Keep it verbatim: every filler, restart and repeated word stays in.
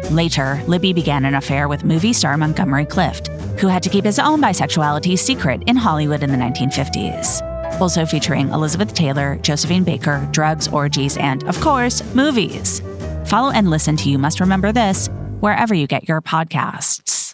Later, Libby began an affair with movie star Montgomery Clift, who had to keep his own bisexuality secret in Hollywood in the nineteen fifties. Also featuring Elizabeth Taylor, Josephine Baker, drugs, orgies, and, of course, movies. Follow and listen to You Must Remember This wherever you get your podcasts.